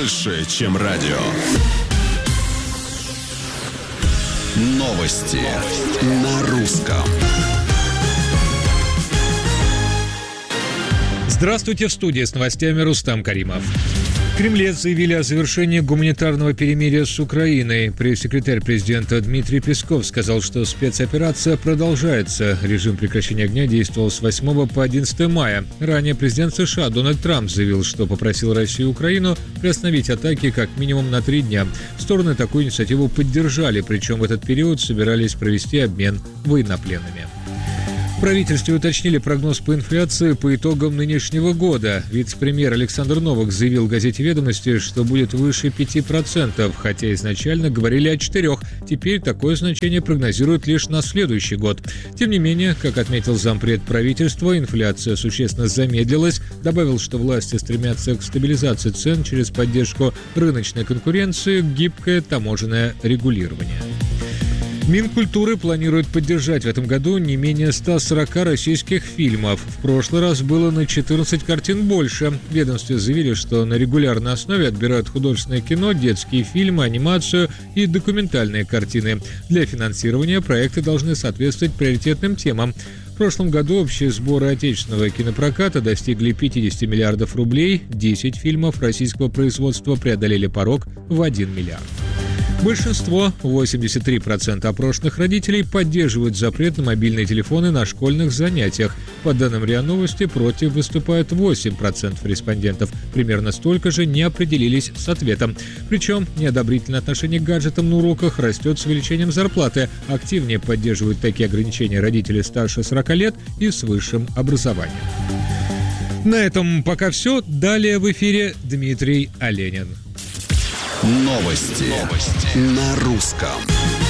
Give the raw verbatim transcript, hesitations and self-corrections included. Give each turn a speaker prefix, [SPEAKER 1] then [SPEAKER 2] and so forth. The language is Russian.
[SPEAKER 1] больше, чем радио. Новости на русском.
[SPEAKER 2] Здравствуйте, в студии с новостями Рустам Каримов. В Кремле заявили о завершении гуманитарного перемирия с Украиной. Пресс-секретарь президента Дмитрий Песков сказал, что спецоперация продолжается. Режим прекращения огня действовал с восьмого по одиннадцатое мая. Ранее президент США Дональд Трамп заявил, что попросил Россию и Украину приостановить атаки как минимум на три дня. Стороны такую инициативу поддержали, причем в этот период собирались провести обмен военнопленными. В правительстве уточнили прогноз по инфляции по итогам нынешнего года. Вице-премьер Александр Новак заявил газете «Ведомости», что будет выше пяти процентов, хотя изначально говорили о четырёх. Теперь такое значение прогнозируют лишь на следующий год. Тем не менее, как отметил зампред правительства, инфляция существенно замедлилась. Добавил, что власти стремятся к стабилизации цен через поддержку рыночной конкуренции, гибкое таможенное регулирование. Минкультуры планирует поддержать в этом году не менее ста сорока российских фильмов. В прошлый раз было на четырнадцать картин больше. В ведомстве заявили, что на регулярной основе отбирают художественное кино, детские фильмы, анимацию и документальные картины. Для финансирования проекты должны соответствовать приоритетным темам. В прошлом году общие сборы отечественного кинопроката достигли пятидесяти миллиардов рублей. десять фильмов российского производства преодолели порог в один миллиард. Большинство, восемьдесят три процента опрошенных родителей, поддерживают запрет на мобильные телефоны на школьных занятиях. По данным РИА Новости, против выступают восемь процентов респондентов. Примерно столько же не определились с ответом. Причем неодобрительное отношение к гаджетам на уроках растет с увеличением зарплаты. Активнее поддерживают такие ограничения родители старше сорока лет и с высшим образованием. На этом пока все. Далее в эфире Дмитрий Оленин.
[SPEAKER 1] Новости, Новости на русском.